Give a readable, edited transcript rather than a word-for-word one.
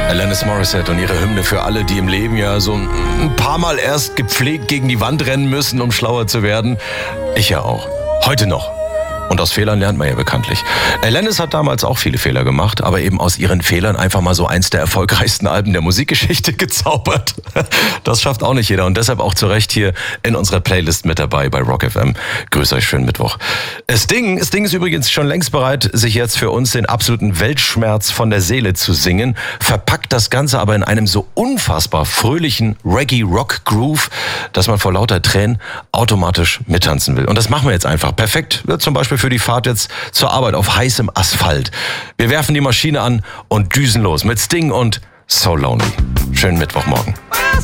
Alanis Morissette und ihre Hymne für alle, die im Leben ja so ein paar Mal erst gepflegt gegen die Wand rennen müssen, um schlauer zu werden. Ich ja auch. Heute noch. Und aus Fehlern lernt man ja bekanntlich. Alanis hat damals auch viele Fehler gemacht, aber eben aus ihren Fehlern einfach mal so eins der erfolgreichsten Alben der Musikgeschichte gezaubert. Das schafft auch nicht jeder und deshalb auch zu Recht hier in unserer Playlist mit dabei bei Rock FM. Grüß euch, schönen Mittwoch. Sting ist übrigens schon längst bereit, sich jetzt für uns den absoluten Weltschmerz von der Seele zu singen, verpackt das Ganze aber in einem so unfassbar fröhlichen Reggae-Rock-Groove, dass man vor lauter Tränen automatisch mittanzen will. Und das machen wir jetzt einfach. Perfekt, zum Beispiel für die Fahrt jetzt zur Arbeit auf heißem Asphalt. Wir werfen die Maschine an und düsen los mit Sting und So Lonely. Schönen Mittwochmorgen.